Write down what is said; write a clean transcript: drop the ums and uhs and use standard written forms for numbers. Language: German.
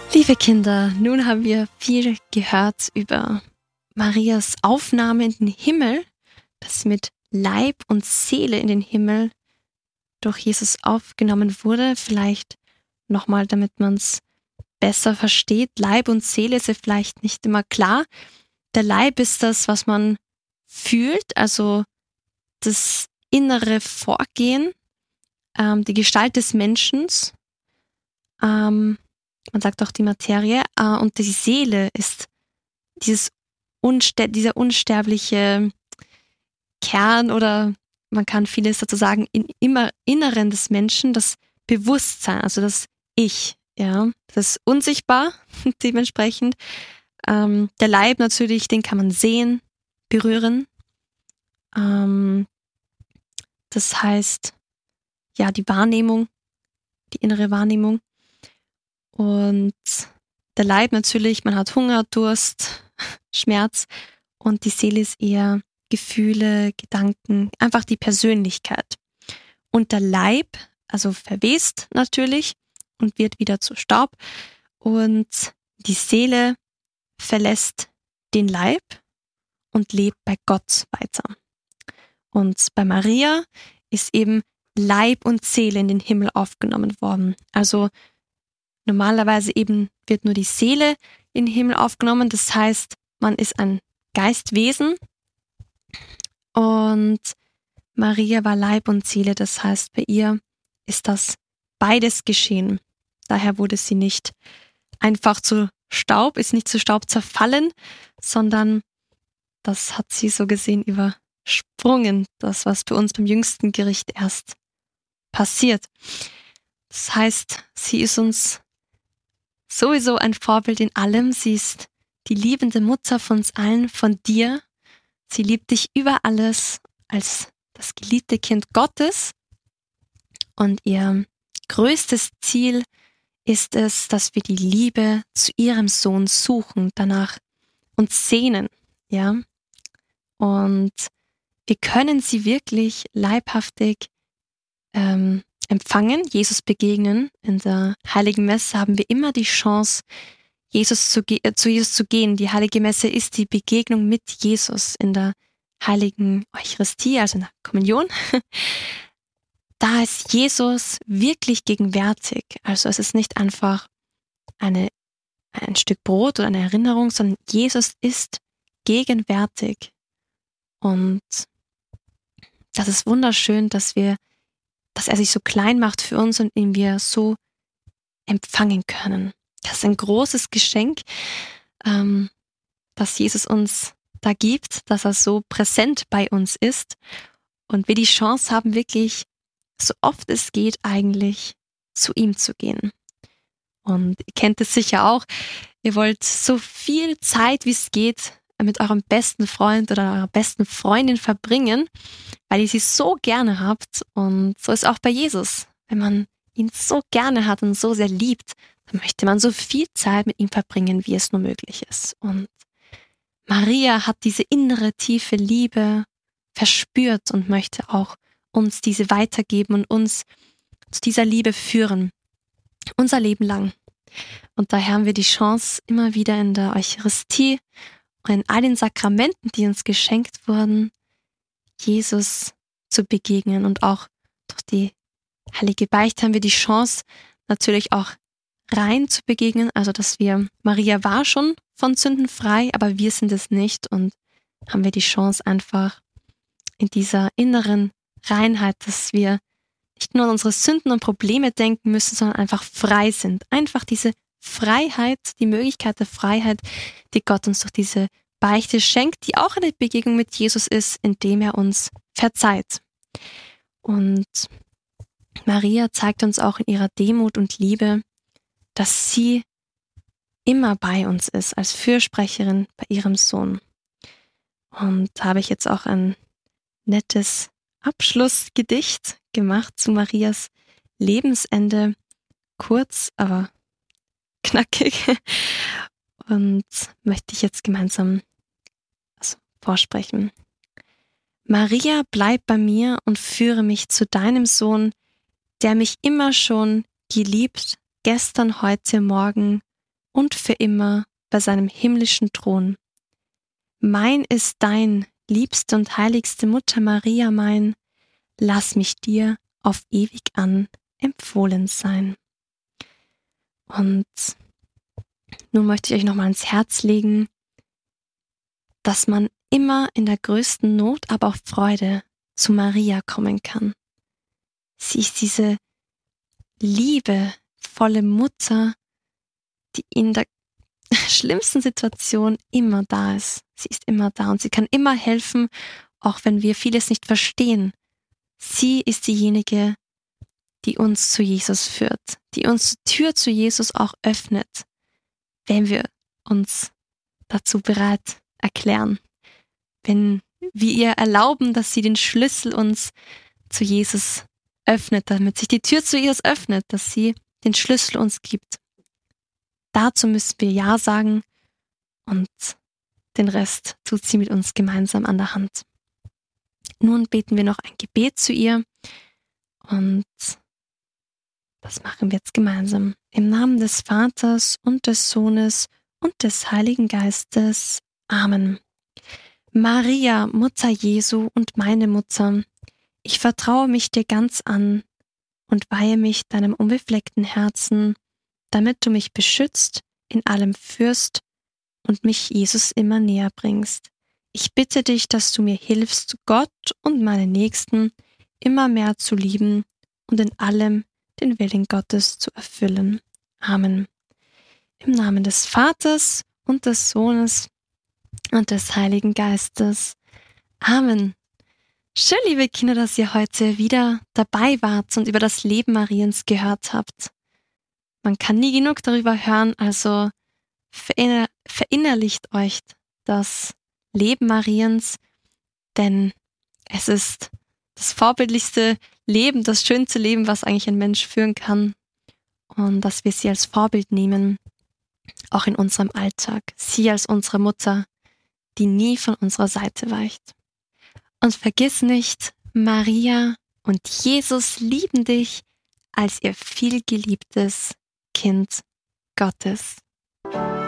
Liebe Kinder, nun haben wir viel gehört über Marias Aufnahme in den Himmel, dass sie mit Leib und Seele in den Himmel durch Jesus aufgenommen wurde. Vielleicht nochmal, damit man es besser versteht. Leib und Seele ist ja vielleicht nicht immer klar. Der Leib ist das, was man fühlt, also das innere Vorgehen, die Gestalt des Menschen. Man sagt auch die Materie, und die Seele ist dieser unsterbliche Kern, oder man kann vieles dazu sagen, im Inneren des Menschen, das Bewusstsein, also das Ich, ja, das ist unsichtbar dementsprechend. Der Leib natürlich, den kann man sehen, berühren. Das heißt, ja, die Wahrnehmung, die innere Wahrnehmung. Und der Leib natürlich, man hat Hunger, Durst, Schmerz, und die Seele ist eher Gefühle, Gedanken, einfach die Persönlichkeit. Und der Leib, also verwest natürlich und wird wieder zu Staub, und die Seele verlässt den Leib und lebt bei Gott weiter. Und bei Maria ist eben Leib und Seele in den Himmel aufgenommen worden. Also normalerweise eben wird nur die Seele in den Himmel aufgenommen. Das heißt, man ist ein Geistwesen, und Maria war Leib und Seele. Das heißt, bei ihr ist das beides geschehen. Daher wurde sie nicht einfach zu Staub, ist nicht zu Staub zerfallen, sondern das hat sie so gesehen übersprungen. Das, was bei uns beim jüngsten Gericht erst passiert. Das heißt, sie ist uns sowieso ein Vorbild in allem. Sie ist die liebende Mutter von uns allen, von dir. Sie liebt dich über alles als das geliebte Kind Gottes. Und ihr größtes Ziel ist es, dass wir die Liebe zu ihrem Sohn suchen, danach uns sehnen, ja. Und wir können sie wirklich leibhaftig empfangen, Jesus begegnen. In der Heiligen Messe haben wir immer die Chance, zu Jesus zu gehen. Die Heilige Messe ist die Begegnung mit Jesus in der Heiligen Eucharistie, also in der Kommunion. Da ist Jesus wirklich gegenwärtig. Also es ist nicht einfach ein Stück Brot oder eine Erinnerung, sondern Jesus ist gegenwärtig. Und das ist wunderschön, dass er sich so klein macht für uns und ihn wir so empfangen können. Das ist ein großes Geschenk, das Jesus uns da gibt, dass er so präsent bei uns ist und wir die Chance haben, wirklich so oft es geht eigentlich zu ihm zu gehen. Und ihr kennt es sicher auch, ihr wollt so viel Zeit wie es geht mit eurem besten Freund oder eurer besten Freundin verbringen, weil ihr sie so gerne habt. Und so ist auch bei Jesus. Wenn man ihn so gerne hat und so sehr liebt, dann möchte man so viel Zeit mit ihm verbringen, wie es nur möglich ist. Und Maria hat diese innere, tiefe Liebe verspürt und möchte auch uns diese weitergeben und uns zu dieser Liebe führen. Unser Leben lang. Und daher haben wir die Chance, immer wieder in der Eucharistie und in all den Sakramenten, die uns geschenkt wurden, Jesus zu begegnen. Und auch durch die Heilige Beichte haben wir die Chance, natürlich auch rein zu begegnen. Also, dass Maria war schon von Sünden frei, aber wir sind es nicht. Und haben wir die Chance einfach in dieser inneren Reinheit, dass wir nicht nur an unsere Sünden und Probleme denken müssen, sondern einfach frei sind. Einfach diese Freiheit, die Möglichkeit der Freiheit, die Gott uns durch diese Beichte schenkt, die auch eine Begegnung mit Jesus ist, indem er uns verzeiht. Und Maria zeigt uns auch in ihrer Demut und Liebe, dass sie immer bei uns ist, als Fürsprecherin bei ihrem Sohn. Und da habe ich jetzt auch ein nettes Abschlussgedicht gemacht zu Marias Lebensende. Kurz, aber knackig. Und möchte ich jetzt gemeinsam vorsprechen. Maria, bleib bei mir und führe mich zu deinem Sohn, der mich immer schon geliebt, gestern, heute, morgen und für immer bei seinem himmlischen Thron. Mein ist dein, liebste und heiligste Mutter Maria mein, lass mich dir auf ewig an empfohlen sein. Und nun möchte ich euch nochmal ans Herz legen, dass man immer in der größten Not, aber auch Freude zu Maria kommen kann. Sie ist diese liebevolle Mutter, die in der schlimmsten Situation immer da ist. Sie ist immer da und sie kann immer helfen, auch wenn wir vieles nicht verstehen. Sie ist diejenige, die uns zu Jesus führt, die uns die Tür zu Jesus auch öffnet, wenn wir uns dazu bereit erklären. Wenn wir ihr erlauben, dass sie den Schlüssel uns zu Jesus öffnet, damit sich die Tür zu Jesus öffnet, dass sie den Schlüssel uns gibt. Dazu müssen wir Ja sagen und den Rest tut sie mit uns gemeinsam an der Hand. Nun beten wir noch ein Gebet zu ihr und das machen wir jetzt gemeinsam. Im Namen des Vaters und des Sohnes und des Heiligen Geistes. Amen. Maria, Mutter Jesu und meine Mutter, ich vertraue mich dir ganz an und weihe mich deinem unbefleckten Herzen, damit du mich beschützt, in allem führst und mich Jesus immer näher bringst. Ich bitte dich, dass du mir hilfst, Gott und meine Nächsten immer mehr zu lieben und in allem den Willen Gottes zu erfüllen. Amen. Im Namen des Vaters und des Sohnes und des Heiligen Geistes. Amen. Schön, liebe Kinder, dass ihr heute wieder dabei wart und über das Leben Mariens gehört habt. Man kann nie genug darüber hören, also verinnerlicht euch das Leben Mariens, denn es ist das vorbildlichste Leben, das schönste Leben, was eigentlich ein Mensch führen kann, und dass wir sie als Vorbild nehmen, auch in unserem Alltag. Sie als unsere Mutter, die nie von unserer Seite weicht. Und vergiss nicht, Maria und Jesus lieben dich als ihr vielgeliebtes Kind Gottes.